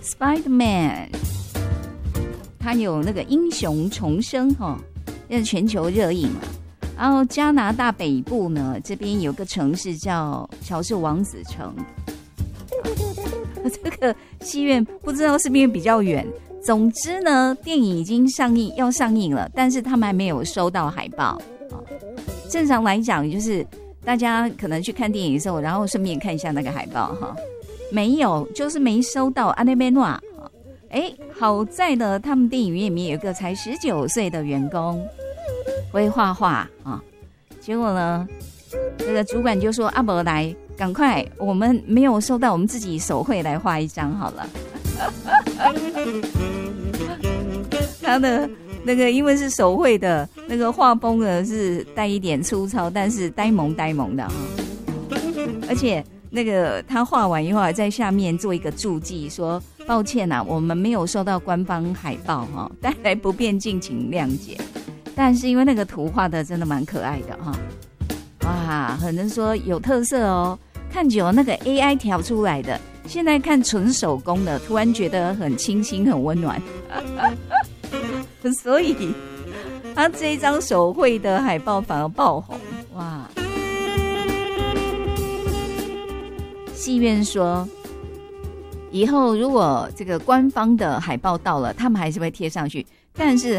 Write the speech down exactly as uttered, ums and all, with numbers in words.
Spider-Man， 他有那个英雄重生哈，那是全球热映嘛。然后加拿大北部呢，这边有个城市叫乔治王子城，这个戏院不知道是不是比较远。总之呢，电影已经上映要上映了，但是他们还没有收到海报。正常来讲，就是大家可能去看电影的时候，然后顺便看一下那个海报哈。没有，就是没收到阿内贝诺。哎，好在呢，他们电影院里面有一个才十九岁的员工会画画啊。结果呢，那个主管就说：“阿伯来，赶快，我们没有收到，我们自己手绘来画一张好了。”他的那个因为是手绘的，那个画风呢是带一点粗糙，但是呆萌呆萌的啊。而且那个他画完以后还在下面做一个注记，说抱歉啊，我们没有收到官方海报哈，带来不便，敬请谅解。但是因为那个图画的真的蛮可爱的哈，哇，很多人说有特色哦，看久了那个 A I 调出来的。现在看纯手工的，突然觉得很清新、很温暖，所以他这一张手绘的海报反而爆红，哇！戏院说，以后如果这个官方的海报到了，他们还是会贴上去，但是